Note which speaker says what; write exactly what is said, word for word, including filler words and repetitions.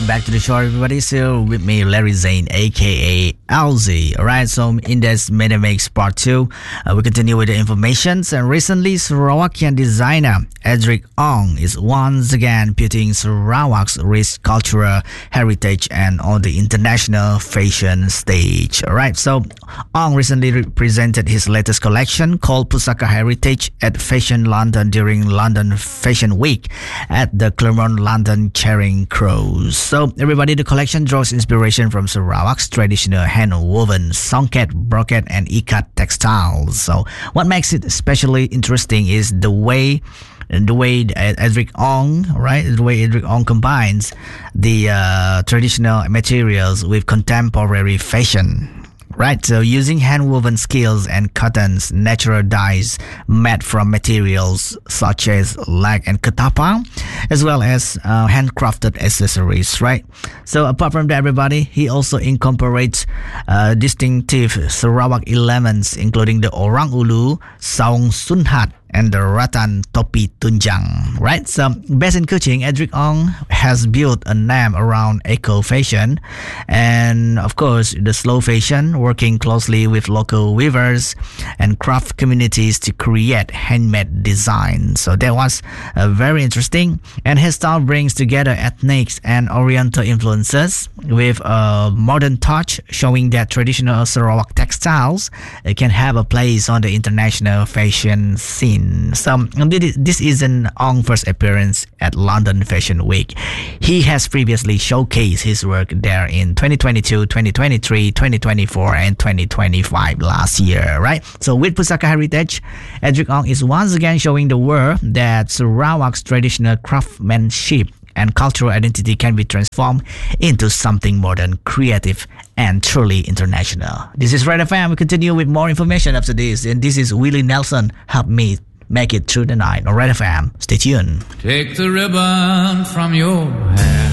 Speaker 1: welcome back to the show, everybody. So with me, Larry Zane, aka L Z. Alright, so in this Metamix Part two, uh, we continue with the information. And recently, Sarawakian designer Edric Ong is once again putting Sarawak's rich cultural heritage and on the international fashion stage. Alright, so Ong recently presented his latest collection called Pusaka Heritage at Fashion London during London Fashion Week at the Claremont London Charing Cross. So everybody, the collection draws inspiration from Sarawak's traditional hand-woven songket, brocade and ikat textiles. So what makes it especially interesting is the way the way Edric Ong, right? The way Edric Ong combines the uh, traditional materials with contemporary fashion. Right, so using hand-woven skills and cottons, natural dyes made from materials such as lag and ketapang, as well as uh, handcrafted accessories, right? So apart from that, everybody, he also incorporates uh, distinctive Sarawak elements, including the Orang Ulu, Saung Sunhat, and the Rattan Topi Tunjang, right? So based in Kuching, Edric Ong has built a name around eco-fashion and, of course, the slow fashion, working closely with local weavers and craft communities to create handmade designs. So that was uh, very interesting. And his style brings together ethnic and oriental influences with a modern touch, showing that traditional Sarawak textiles uh, can have a place on the international fashion scene. So this isn't Ong's first appearance at London Fashion Week. He has previously showcased his work there in twenty twenty-two, twenty twenty-three, twenty twenty-four, and twenty twenty-five last year, right? So with Pusaka Heritage, Edric Ong is once again showing the world that Sarawak's traditional craftsmanship and cultural identity can be transformed into something modern, creative, and truly international. This is Red F M. We continue with more information after this. And this is Willie Nelson. Help me make it through the night on Red F M. Stay tuned.
Speaker 2: Take the ribbon from your hair.